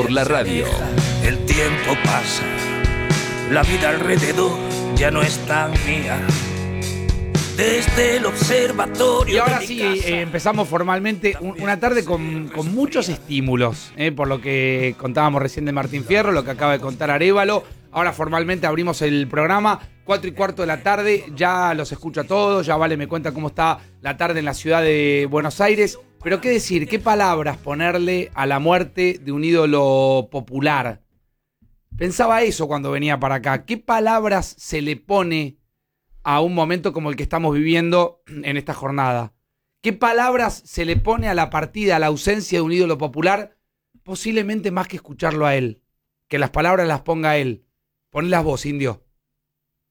por la radio. El tiempo pasa, la vida alrededor ya no es tan mía. Desde el observatorio. Y ahora de mi sí, casa, empezamos formalmente una tarde con muchos estímulos, por lo que contábamos recién de Martín Fierro, lo que acaba de contar Arévalo. Ahora formalmente abrimos el programa, 4:15 de la tarde, ya los escucho a todos, ya Vale me cuenta cómo está la tarde en la ciudad de Buenos Aires. Pero qué decir, qué palabras ponerle a la muerte de un ídolo popular. Pensaba eso cuando venía para acá, ¿qué palabras se le pone a un momento como el que estamos viviendo en esta jornada? ¿Qué palabras se le pone a la partida, a la ausencia de un ídolo popular? Posiblemente más que escucharlo a él, que las palabras las ponga él. Ponlas vos, Indio.